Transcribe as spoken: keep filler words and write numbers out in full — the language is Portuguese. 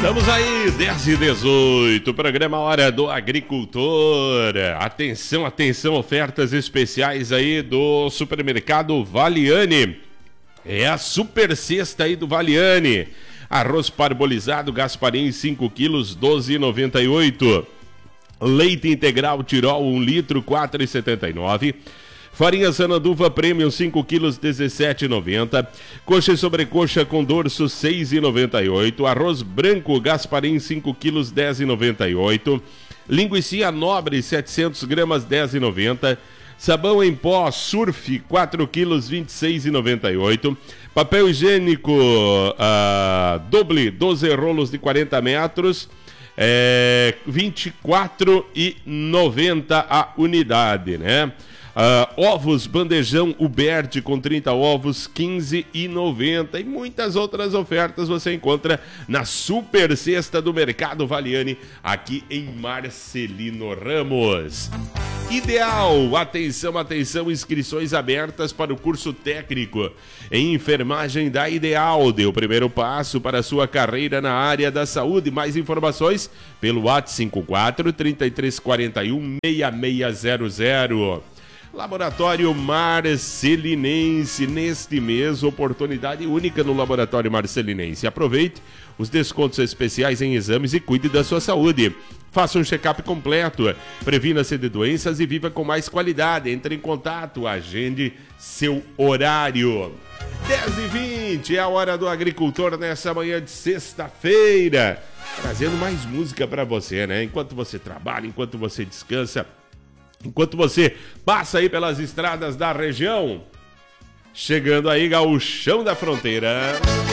Estamos aí, dez e dezoito, programa Hora do Agricultor. Atenção, atenção, ofertas especiais aí do supermercado Valiani. É a super cesta aí do Valiani. Arroz parbolizado Gasparim cinco quilos, doze reais e noventa e oito centavos. Leite integral Tirol um litro, quatro reais e setenta e nove centavos. Farinha Sananduva Premium cinco quilos, dezessete reais e noventa centavos. Coxa e sobrecoxa com dorso seis reais e noventa e oito centavos. Arroz branco Gasparim cinco quilos, dez reais e noventa e oito centavos. Linguiça nobre setecentos gramas, dez reais e noventa centavos. Sabão em pó Surf quatro quilos, vinte e seis reais e noventa e oito centavos. Papel higiênico uh, doble, doze rolos de quarenta metros, é, vinte e quatro reais e noventa centavos a unidade, né? Uh, ovos bandejão Ubert com trinta ovos, quinze reais e noventa centavos. E muitas outras ofertas você encontra na super cesta do Mercado Valiani, aqui em Marcelino Ramos. Ideal, atenção, atenção, inscrições abertas para o curso técnico em enfermagem da Ideal. Dê o primeiro passo para a sua carreira na área da saúde. Mais informações pelo WhatsApp cinco quatro, três três quatro um, seis seis zero zero. Laboratório Marcelinense, neste mês, oportunidade única no Laboratório Marcelinense. Aproveite os descontos especiais em exames e cuide da sua saúde. Faça um check-up completo, previna-se de doenças e viva com mais qualidade. Entre em contato, agende seu horário. dez e vinte é a Hora do Agricultor nessa manhã de sexta-feira. Trazendo mais música para você, né? Enquanto você trabalha, enquanto você descansa, enquanto você passa aí pelas estradas da região, chegando aí, Gauchão da Fronteira.